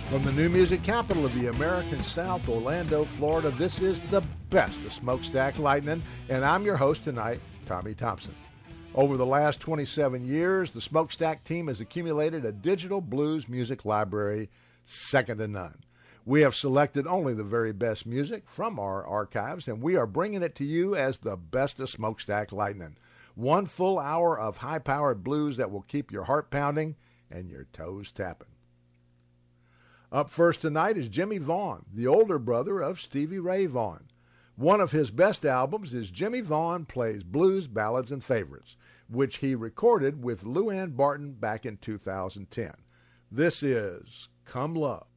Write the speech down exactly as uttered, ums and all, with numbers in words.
From the new music capital of the American South, Orlando, Florida, this is the best of Smokestack Lightning, and I'm your host tonight, Tommy Thompson. Over the last twenty-seven years, the Smokestack team has accumulated a digital blues music library second to none. We have selected only the very best music from our archives, and we are bringing it to you as the best of Smokestack Lightning. One full hour of high-powered blues that will keep your heart pounding and your toes tapping. Up first tonight is Jimmie Vaughan, the older brother of Stevie Ray Vaughan. One of his best albums is Jimmie Vaughan Plays Blues, Ballads, and Favorites, which he recorded with Lou Ann Barton back in two thousand ten. This is Come Love.